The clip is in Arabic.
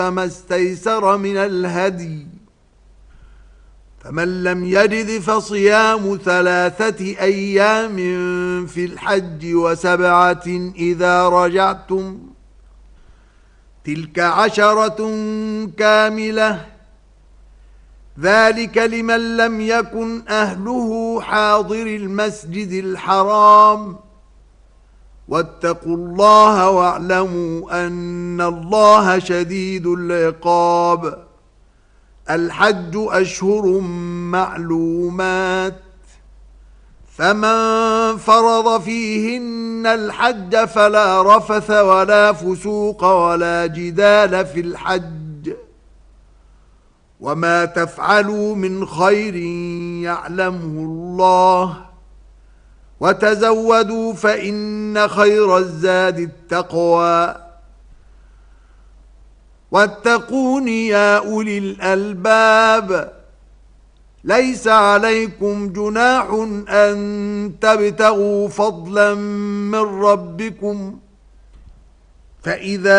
ما استيسر من الهدي، فمن لم يجد فصيام 3 أيام في الحج و7 إذا رجعتم، تلك 10 كاملة، ذلك لمن لم يكن أهله حاضر المسجد الحرام. واتقوا الله واعلموا أن الله شديد العقاب. الحج أشهر معلومات، فمن فرض فيهن الحج فلا رفث ولا فسوق ولا جدال في الحج، وما تفعلوا من خير يعلمه الله، وتزودوا فإن خير الزاد التقوى، واتقون يا أولي الألباب. ليس عليكم جناح أن تبتغوا فضلا من ربكم، فإذا